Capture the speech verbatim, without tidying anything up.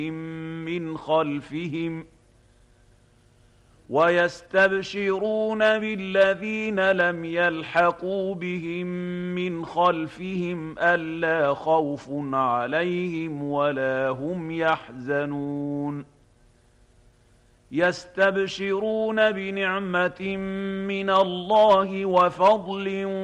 من خلفهم ويستبشرون بالذين لم يلحقوا بهم من خلفهم ألا خوف عليهم ولا هم يحزنون يستبشرون بنعمة من الله وفضل